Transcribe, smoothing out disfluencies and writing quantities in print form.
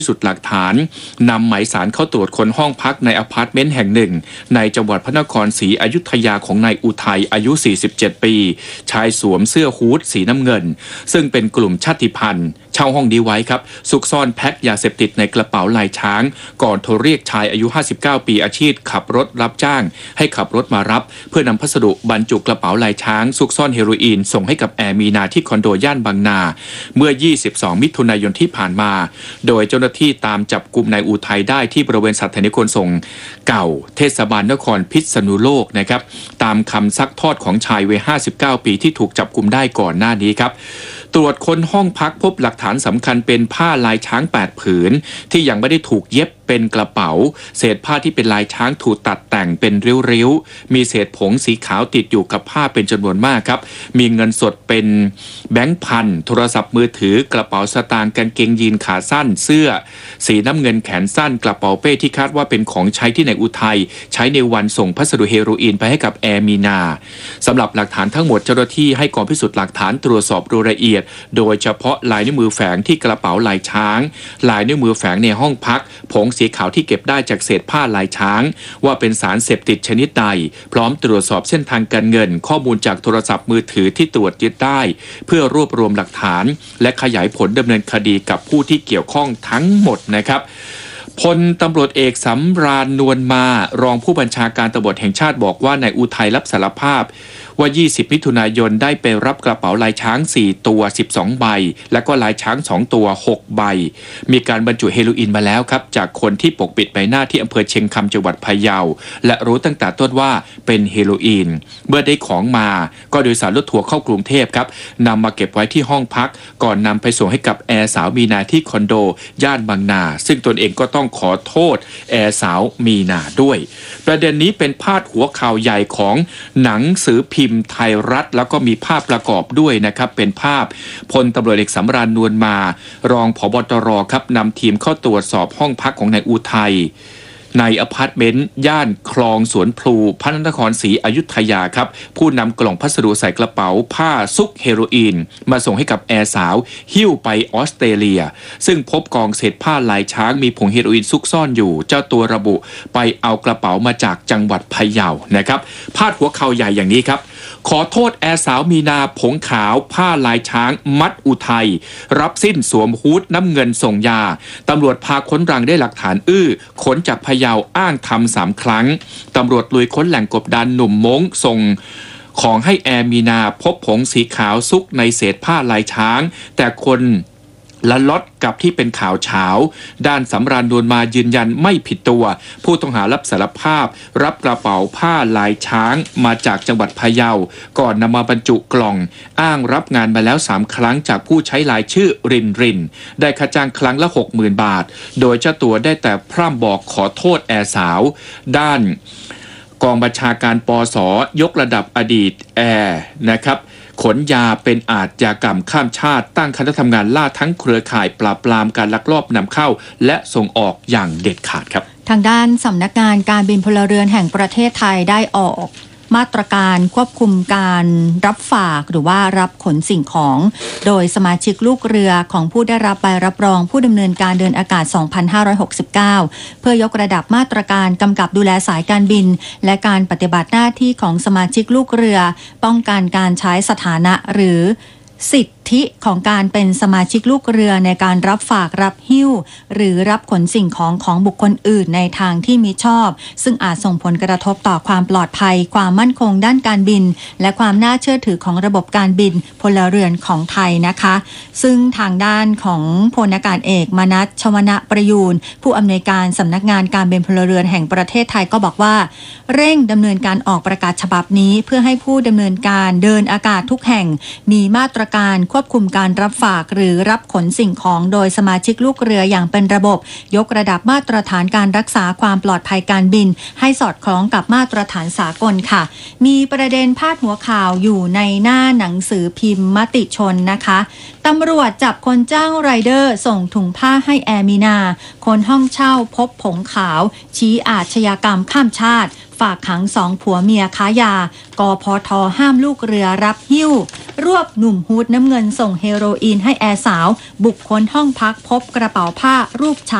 พิสูจน์หลักฐานนำหมายสารเข้าตรวจค้นห้องพักในอพาร์ตเมนต์แห่งหนึ่งในจังหวัดพระนครศรีอยุธยาของนายอุทัยอายุ 47 ปีชายสวมเสื้อฮู้ดสีน้ำเงินซึ่งเป็นกลุ่มชาติพันธุ์เช่าห้องนี้ไว้ครับซุกซ่อนแพ็คยาเสพติดในกระเป๋าลายช้างก่อนโทรเรียกชายอายุ 59 ปีอาชีพขับรถรับจ้างให้ขับรถมารับเพื่อนำพัสดุบรรจุกระเป๋าลายช้างซุกซ่อนเฮโรอีนส่งให้กับแอร์มีนาที่คอนโดย่านบางนาเมื่อ 22 มิถุนายนที่ผ่านมาโดยเจ้าหน้าที่ตามจับกุมนายอุทัยได้ที่บริเวณสถานีขนส่งเก่าเทศบาลนครพิษณุโลกนะครับตามคำซักทอดของชายวัย 59 ปีที่ถูกจับกุมได้ก่อนหน้านี้ครับตรวจค้นห้องพักพบหลักฐานสำคัญเป็นผ้าลายช้าง8ผืนที่ยังไม่ได้ถูกเย็บเป็นกระเป๋าเศษผ้าที่เป็นลายช้างถูกตัดแต่งเป็นริ้วๆมีเศษผงสีขาวติดอยู่กับผ้าเป็นจำนวนมากครับมีเงินสดเป็นแบงค์พันโทรศัพท์มือถือกระเป๋าสตางค์กางเกงยีนขาสั้นเสื้อสีน้ำเงินแขนสั้นกระเป๋าเป้ที่คาดว่าเป็นของใช้ที่นายอุทัยใช้ในวันส่งพัสดุเฮโรอีนไปให้กับแอร์มีนาสำหรับหลักฐานทั้งหมดเจ้าหน้าที่ให้กองพิสูจน์หลักฐานตรวจสอบรายละเอียดโดยเฉพาะลายนิ้วมือแฝงที่กระเป๋าลายช้างลายนิ้วมือแฝงในห้องพักผงสีขาวที่เก็บได้จากเศษผ้าลายช้างว่าเป็นสารเสพติดชนิดใดพร้อมตรวจสอบเส้นทางการเงินข้อมูลจากโทรศัพท์มือถือที่ตรวจยึดได้เพื่อรวบรวมหลักฐานและขยายผลดำเนินคดีกับผู้ที่เกี่ยวข้องทั้งหมดนะครับพลตำรวจเอกสำราญนวลมารองผู้บัญชาการตำรวจแห่งชาติบอกว่านายอุทัยรับสารภาพว่า 20 มิถุนายนได้ไปรับกระเป๋าลายช้าง 4 ตัว 12 ใบและก็ลายช้าง 2 ตัว 6 ใบมีการบรรจุเฮโรอีนมาแล้วครับจากคนที่ปกปิดใบหน้าที่อำเภอเชียงคำจังหวัดพะเยาและรู้ตั้งแต่ต้นว่าเป็นเฮโรอีนเมื่อได้ของมาก็โดยสารรถทัวร์เข้ากรุงเทพครับนำมาเก็บไว้ที่ห้องพักก่อนนำไปส่งให้กับแอร์สาวมีนาที่คอนโดย่านบางนาซึ่งตนเองก็ต้องขอโทษแอร์สาวมีนาด้วยประเด็นนี้เป็นพาดหัวข่าวใหญ่ของหนังสือพิมพ์ไทยรัฐแล้วก็มีภาพประกอบด้วยนะครับเป็นภาพพลตำรวจเอกสำราญนวลมารองผบตรครับนำทีมเข้าตรวจสอบห้องพักของนายอุทัยในอพาร์ตเมนต์ย่านคลองสวนพลูพระนครศรีอยุธยาครับผู้นำกล่องพัสดุใส่กระเป๋าผ้าซุกเฮโรอีนมาส่งให้กับแอร์สาวหิ้วไปออสเตรเลียซึ่งพบกองเศษผ้าลายช้างมีผงเฮโรอีนซุกซ่อนอยู่เจ้าตัวระบุไปเอากระเป๋ามาจากจังหวัดพะเยานะครับพาดหัวข่าวใหญ่อย่างนี้ครับขอโทษแอร์สาวมีนาผงขาวผ้าลายช้างมัดอุทัยรับสิ้นสวมฮู้ดน้ำเงินส่งยาตำรวจพาค้นรังได้หลักฐานขนจากพะเยาอ้างทำ3 ครั้งตำรวจลุยค้นแหล่งกบดานหนุ่มม้งส่งของให้แอร์มีนาพบผงสีขาวซุกในเศษผ้าลายช้างแต่คนละล็อตกับที่เป็นข่าวเช้าด้านสำราญนวลมายืนยันไม่ผิดตัวผู้ต้องหารับสารภาพรับกระเป๋าผ้าลายช้างมาจากจังหวัดพะเยาก่อนนำมาบรรจุกล่องอ้างรับงานมาแล้ว3 ครั้งจากผู้ใช้ลายชื่อรินได้ค่าจ้างครั้งละ 60,000 บาทโดยเจ้าตัวได้แต่พร่ำบอกขอโทษแอร์สาวด้านกองบัญชาการปส.ยกระดับอดีตแอร์นะครับขนยาเป็นอาชญากรรมข้ามชาติตั้งคณะทำงานล่าทั้งเครือข่ายปราบปรามการลักลอบนำเข้าและส่งออกอย่างเด็ดขาดครับทางด้านสำนักงานการบินพลเรือนแห่งประเทศไทยได้ออกมาตรการควบคุมการรับฝากหรือว่ารับขนสิ่งของโดยสมาชิกลูกเรือของผู้ได้รับใบรับรองผู้ดำเนินการเดินอากาศ 2569 เพื่อยกระดับมาตรการกำกับดูแลสายการบินและการปฏิบัติหน้าที่ของสมาชิกลูกเรือป้องกันการใช้สถานะหรือสิทธิของการเป็นสมาชิกลูกเรือในการรับฝากรับหิ้วหรือรับขนสิ่งของของบุคคลอื่นในทางที่มิชอบซึ่งอาจส่งผลกระทบต่อความปลอดภัยความมั่นคงด้านการบินและความน่าเชื่อถือของระบบการบินพลเรือนของไทยนะคะซึ่งทางด้านของพลอากาศเอกมนัส ชวนะประยูรผู้อำนวยการสำนักงานการบินพลเรือนแห่งประเทศไทยก็บอกว่าเร่งดำเนินการออกประกาศฉบับนี้เพื่อให้ผู้ดำเนินการเดินอากาศทุกแห่งมีมาตรการควบคุมการรับฝากหรือรับขนสิ่งของโดยสมาชิกลูกเรืออย่างเป็นระบบยกระดับมาตรฐานการรักษาความปลอดภัยการบินให้สอดคล้องกับมาตรฐานสากลค่ะมีประเด็นพาดหัวข่าวอยู่ในหน้าหนังสือพิมพ์มติชนนะคะตำรวจจับคนจ้างไรเดอร์ส่งถุงผ้าให้แอร์มีนาคนห้องเช่าพบผงขาวชี้อาชญากรรมข้ามชาติฝากขัง2ผัวเมียค้ายากพท.ห้ามลูกเรือรับหิ้วรวบหนุ่มฮูดน้ำเงินส่งเฮโรอีนให้แอร์สาวบุกค้นห้องพักพบกระเป๋าผ้ารูปช้าง